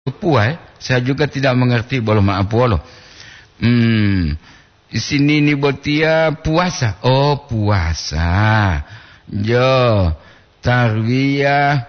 Saya juga tidak mengerti, bolo maaf bolo. Di sini ni botia puasa. Oh, puasa. Jo, tarwiyah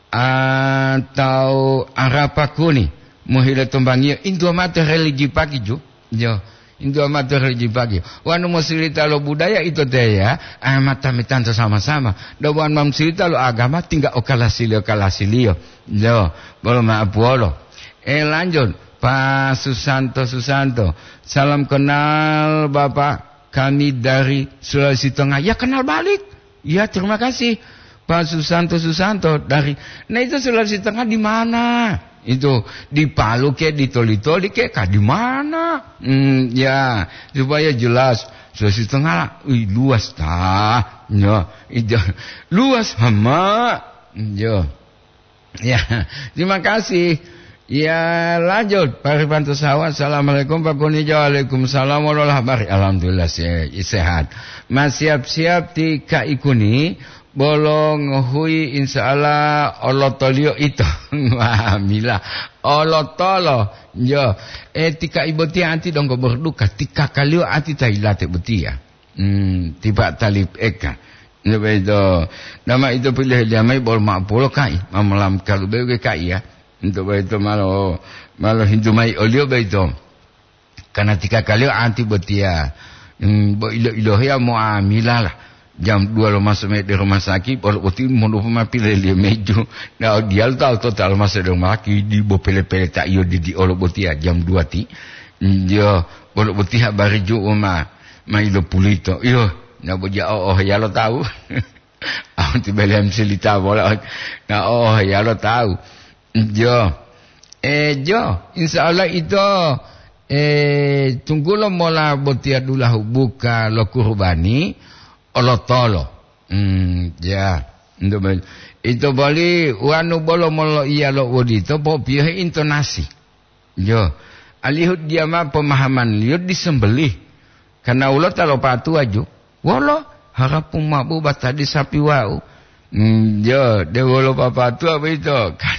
atau arapakuni. Muhila tumbangnya Indo mata religi pagi jo. Jo, Indo mata religi pagi. Wanu musirita lo budaya itu teh ya. Mata mitanto sama-sama. Dawan mamsirita lo agama tinggal okalasilio. Jo, bolo maaf bolo. Lanjut. Pak Susanto. Salam kenal Bapak kami dari Sulawesi Tengah. Ya kenal balik. Ya terima kasih Pak Susanto dari. Nah itu Sulawesi Tengah di mana? Itu di Palu ke, di Toli-Toli ke, di mana? Ya supaya jelas. Sulawesi Tengah lah. Luas tah. Ya, itu luas hama. Ya. Terima kasih. Ya lanjut Pak Rifanto Sawat. Assalamualaikum Pak Kunijo. Waalaikumsalam warahmatullahi wabarakatuh. Alhamdulillah sehat. Mas siap-siap di kaikuni bolong hui insyaallah olotolio itu. Wah mila olotolo yo tika ibotia anti dong berduka tika kalio anti tailate betia. Tiba talib eka. Itu nama itu pilih dia mai bol mak polo kai malam kalau bege kai ya. Untuk itu malu hindu mai olio beito karena tika kali anti betia bo ilo ya muamilah lah jam 2 lo masuk di rumah sakit kalau uti mau pilih dia meju nah dia tahu total masuk di rumah sakit di bo pele-pele tak yo di olo betia jam 2 ti yo olo betia bari ju ma ilo pulito yo na bo ja ya lo tahu anti belem silita bola na ya lo tahu. Jo, insyaallah itu tunggulah mola botia dulah buka lo kurbani olotolo. Ya, itu bali wanu bolo molo iya lo wodito po piye intonasi. Jo, alihut dia mah pemahaman liut disembelih. Karena ulo talo patu aju. Wolo harap mabu batadi sapi wau. Jo, de wolo papatu apa itu?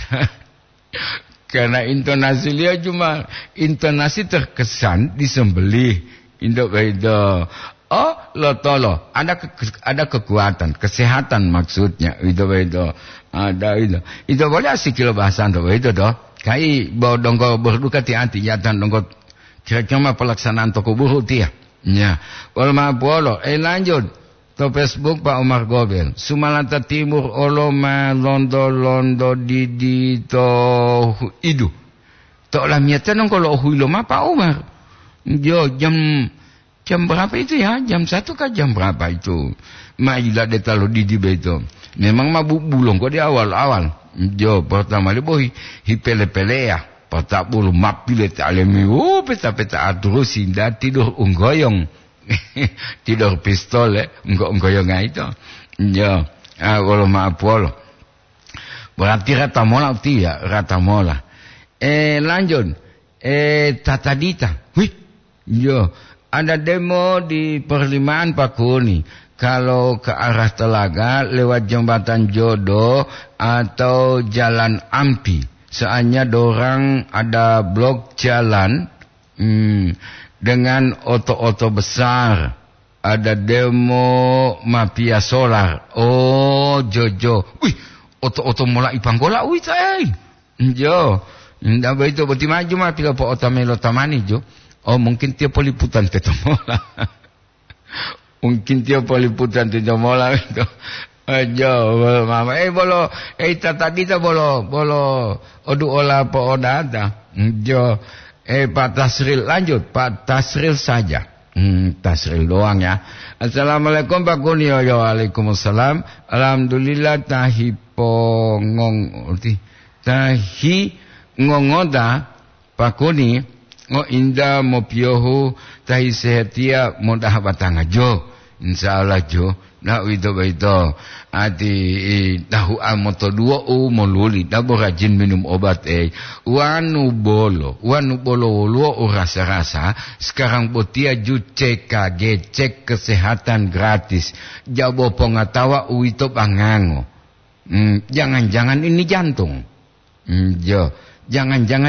Karena intonasi dia cuma intonasi terkesan disembelih. Indo. Oh, lotolo. Ada kekuatan, kesehatan maksudnya. Itu. Ada itu. Itu boleh asikil bahasan itu doh. Kai bawa dongko berduka ti anti jatan dongko kira-kira pelaksanaan toko buruh dia. Ya. Bolo. Lanjut. To Facebook Pak Umar Gobel. Sumalanta Timur Oloma Londo Didi to idu. To lamiata nong kalau huiloma Pak Umar. Jo jam berapa itu ya? Jam 1 kah jam berapa itu? Maila de talo Didi beto. Memang mabuk bulong kok di awal-awal. Jo pertama le boy hipele-pele ya. Patak bulu mapile talemi. Peta-peta terus indah tidur unggoyong. Tidur pistol enggak itu. Ya, kalau maaf polo. Berarti rata mola. Lanjut. Tatadita. Wih. Yo, ada demo di perlimaan Pakuni. Kalau ke arah Telaga lewat jembatan Jodoh atau Jalan Ampi. Soalnya dorang ada blok jalan. Dengan oto-oto besar. Ada demo mafia solar. Oh, Jojo. Wih, oto-oto mulai ipanggola. Wih, say. Jo. Ndak begitu berarti maju mah pila po otamelo tamani jo. Oh, mungkin tiap peliputan tetomola. Mungkin tiap peliputan tetomola itu. Jo, mama. Bolo. Tadi ta bolo. Odu ola po odata. Jo. Pak Tasril lanjut. Pak Tasril saja. Tasril doang ya. Assalamualaikum Pak Kunio. Waalaikumsalam. Alhamdulillah tahi ngongoda Pak Kuni. Inda mo piohu tahi sehetia modah batanga jo. Insyaallah jo. Nah itu ati tahu amoto dua moluli dabo rajin minum obat wanu bolo luo rasa sekarang botia ju CKG cek kesehatan gratis jabo pengatawa uito pangango jangan-jangan ini jantung jo Jangan-jangan